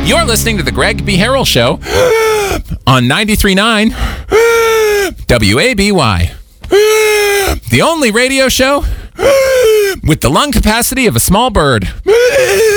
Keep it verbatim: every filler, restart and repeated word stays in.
You're listening to The Greg B. Harrell Show on ninety-three point nine W A B Y. The only radio show with the lung capacity of a small bird.